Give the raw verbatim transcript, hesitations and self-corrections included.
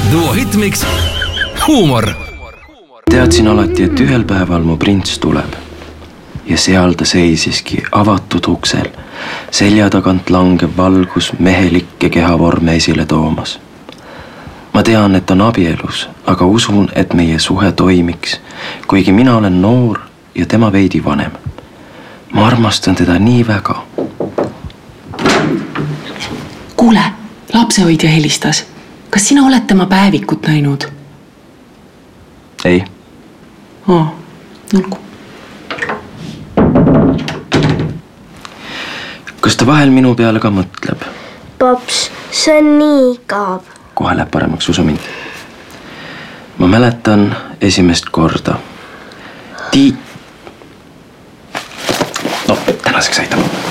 Duo Hitmix huumor. Teadsin alati, et ühel päeval mu prints tuleb. Ja seal ta seisiski avatud uksel, selja tagant langev valgus mehelikke kehavorme esile toomas. Ma tean, et on abielus, aga usun, et meie suhe toimiks, kuigi mina olen noor ja tema veidi vanem. Ma armastan teda nii väga. Kuule, lapsehoidja helistas. Kas sina oled tema päevikut näinud? Ei. Aa, olgu. Kas ta vahel minu peale ka mõtleb? Paps, see on nii igav. Kohe läheb paremaks, usu mind. Ma mäletan esimest korda. Tiit... No, tänaseks aitab.